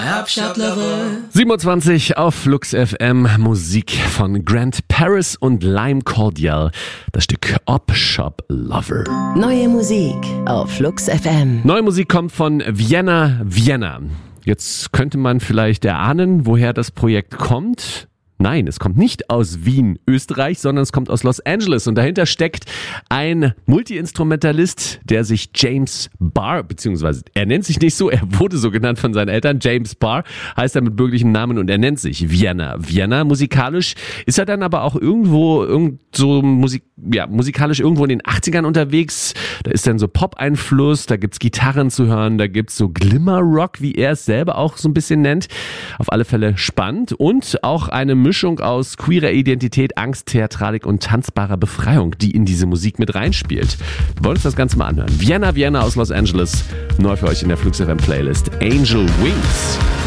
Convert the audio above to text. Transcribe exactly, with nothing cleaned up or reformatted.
siebenundzwanzig auf Flux F M, Musik von Grant Paris und Lime Cordial, das Stück Op Shop Lover. Neue Musik auf Flux F M. Neue Musik kommt von Vienna Vienna. Jetzt könnte man vielleicht erahnen, woher das Projekt kommt. Nein, es kommt nicht aus Wien, Österreich, sondern es kommt aus Los Angeles und dahinter steckt ein Multi-Instrumentalist, der sich James Barr, beziehungsweise er nennt sich nicht so, er wurde so genannt von seinen Eltern, James Barr heißt er mit bürgerlichem Namen und er nennt sich Vienna Vienna. Musikalisch ist er dann aber auch irgendwo irgend so Musik, ja, musikalisch irgendwo in den achtzigern unterwegs. Da ist dann so Pop-Einfluss, da gibt's Gitarren zu hören, da gibt's so Glimmer-Rock, wie er es selber auch so ein bisschen nennt. Auf alle Fälle spannend und auch eine Mischung aus queerer Identität, Angst, Theatralik und tanzbarer Befreiung, die in diese Musik mit reinspielt. Wir wollen uns das Ganze mal anhören. Vienna Vienna aus Los Angeles, neu für euch in der Flux F M Playlist, Angel Wings.